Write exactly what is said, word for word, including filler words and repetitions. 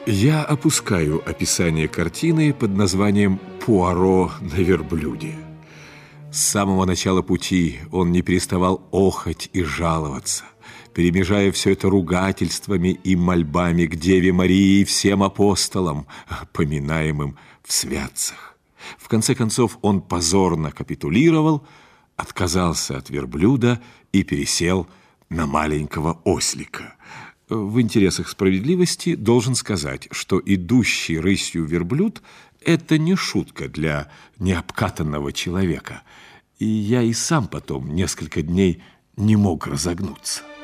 Я опускаю описание картины под названием «Пуаро на верблюде». С самого начала пути он не переставал охать и жаловаться, перемежая все это ругательствами и мольбами к Деве Марии и всем апостолам, поминаемым в святцах. В конце концов он позорно капитулировал, отказался от верблюда и пересел на маленького ослика. В интересах справедливости должен сказать, что идущий рысью верблюд – это не шутка для необкатанного человека, и я и сам потом несколько дней не мог разогнуться.